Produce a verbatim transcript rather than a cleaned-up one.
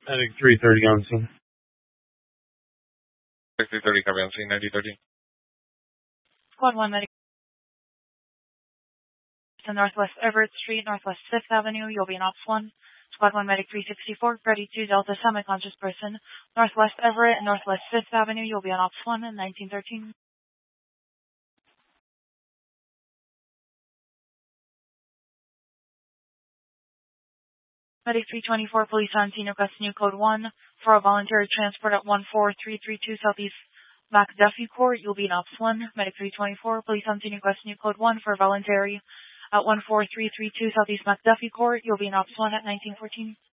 Medic three thirty on scene. three thirty, copy on scene, ninety thirty. Squad one medic to Northwest Everett Street, Northwest fifth Avenue. You'll be in Ops one. Squad one medic three sixty-four, ready to Delta semi-conscious person. Northwest Everett and Northwest fifth Avenue. You'll be on Ops one and nineteen thirteen. Medic three twenty-four, police on scene requesting new code one for a voluntary transport at one four three three two Southeast McDuffie Court. You'll be in Ops one. Medic three twenty-four, police on scene requesting new code one for a voluntary at one four three three two Southeast McDuffie Court. You'll be in Ops one at nineteen fourteen.